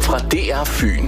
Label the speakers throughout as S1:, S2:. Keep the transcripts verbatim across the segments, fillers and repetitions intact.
S1: fra D R Fyn.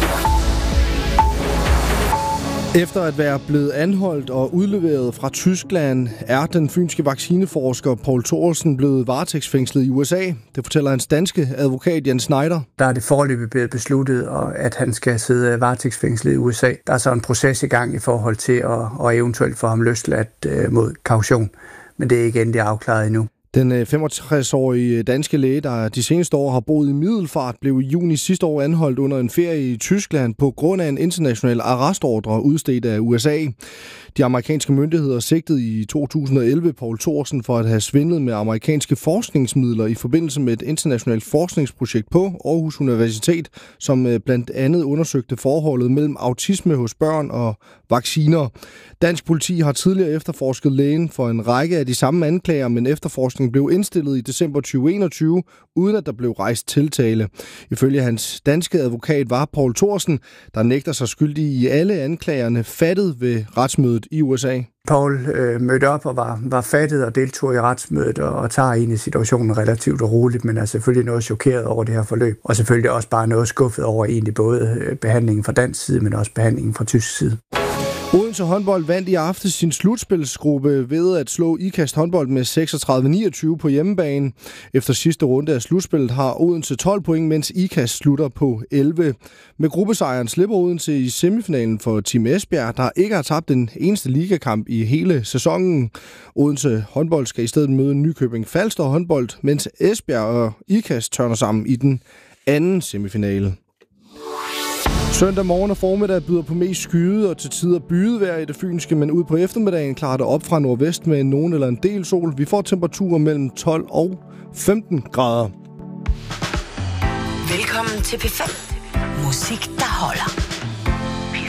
S2: Efter at være blevet anholdt og udleveret fra Tyskland, er den fynske vaccineforsker Poul Thorsen blevet varetægtsfængslet i U S A. Det fortæller hans danske advokat Jens Schneider.
S3: Der er det foreløbig blevet besluttet, at han skal sidde varetægtsfængslet i U S A. Der er så en proces i gang i forhold til at og eventuelt få ham løsladt mod kaution, men det er ikke endelig afklaret endnu.
S2: Den femogtres-årige danske læge, der de seneste år har boet i Middelfart, blev i juni sidste år anholdt under en ferie i Tyskland på grund af en international arrestordre udstedt af U S A. De amerikanske myndigheder sigtede i to tusind og elleve Poul Thorsen for at have svindlet med amerikanske forskningsmidler i forbindelse med et internationalt forskningsprojekt på Aarhus Universitet, som blandt andet undersøgte forholdet mellem autisme hos børn og vacciner. Dansk politi har tidligere efterforsket lægen for en række af de samme anklager, men efterforskningen blev indstillet i december tyve enogtyve, uden at der blev rejst tiltale. Ifølge hans danske advokat var Poul Thorsen, der nægter sig skyldig i alle anklagerne, fattet ved retsmødet i U S A.
S3: Poul øh, mødte op og var, var fattet og deltog i retsmødet og, og tager ind i situationen relativt roligt, men er selvfølgelig noget chokeret over det her forløb. Og selvfølgelig også bare noget skuffet over egentlig både behandlingen fra dansk side, men også behandlingen fra tysk side.
S2: Odense håndbold vandt i aftes sin slutspilsgruppe ved at slå Ikast håndbold med seksogtredive niogtyve på hjemmebane. Efter sidste runde af slutspillet har Odense tolv point, mens Ikast slutter på elleve. Med gruppesejren slipper Odense i semifinalen for Team Esbjerg, der ikke har tabt den eneste ligakamp i hele sæsonen. Odense håndbold skal i stedet møde Nykøbing Falster håndbold, mens Esbjerg og Ikast tørner sammen i den anden semifinale. Søndag morgen og formiddag byder på mest skyde og til tider bydevejr i det fynske, men ud på eftermiddagen klarer det op fra nordvest med nogen eller en del sol. Vi får temperaturer mellem tolv og femten grader.
S4: Velkommen til P fem. Musik, der holder.